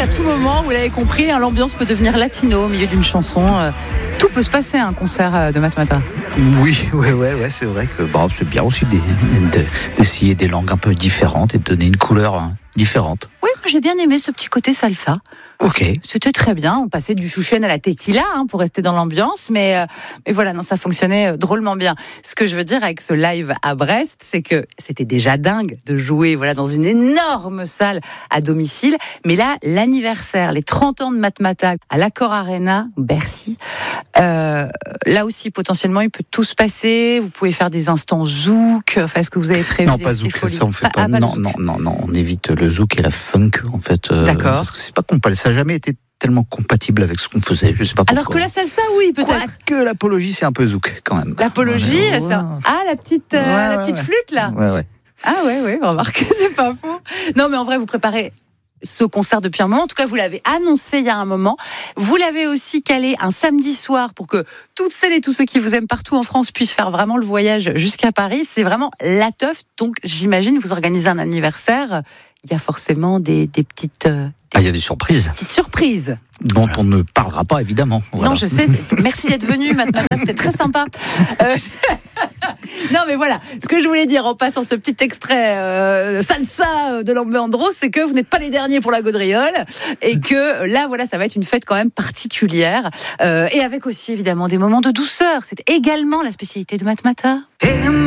qu'à tout moment, vous l'avez compris, l'ambiance peut devenir latino au milieu d'une chanson. Tout peut se passer à un concert de Matmata. Oui, c'est vrai que c'est bien aussi d'essayer des langues un peu différentes et de donner une couleur différente. Oui, j'ai bien aimé ce petit côté salsa. Ok. C'était très bien. On passait du chouchen à la tequila pour rester dans l'ambiance, mais voilà, non, ça fonctionnait drôlement bien. Ce que je veux dire avec ce live à Brest, c'est que c'était déjà dingue de jouer dans une énorme salle à domicile, mais là, l'anniversaire, les 30 ans de Matmata à l'Accor Arena, Bercy, là aussi potentiellement il peut tout se passer. Vous pouvez faire des instants zouk. Est-ce que vous avez prévu Non, pas zouk, ça on fait pas. Non, on évite le zouk et la funk en fait. D'accord. Parce que c'est pas compatible. Ça n'a jamais été tellement compatible avec ce qu'on faisait. Je sais pas pourquoi. Alors que la salsa, oui, peut-être. Quoique l'apologie, c'est un peu zouk quand même. L'apologie, la petite flûte là. Ouais. Ah ouais, remarquez, c'est pas faux. Non, mais en vrai, vous préparez ce concert depuis un moment. En tout cas, vous l'avez annoncé il y a un moment. Vous l'avez aussi calé un samedi soir pour que toutes celles et tous ceux qui vous aiment partout en France puissent faire vraiment le voyage jusqu'à Paris. C'est vraiment la teuf. Donc, j'imagine, vous organisez un anniversaire. Il y a forcément des petites... il y a des surprises. Petites surprises. Dont on ne parlera pas, évidemment. Voilà. Non, je sais. Merci d'être venu, Matmata. C'était très sympa. Non, mais voilà. Ce que je voulais dire en passant ce petit extrait salsa de Lambert-Andros, c'est que vous n'êtes pas les derniers pour la gaudriole et que là, ça va être une fête quand même particulière et avec aussi, évidemment, des moments de douceur. C'est également la spécialité de Matmata.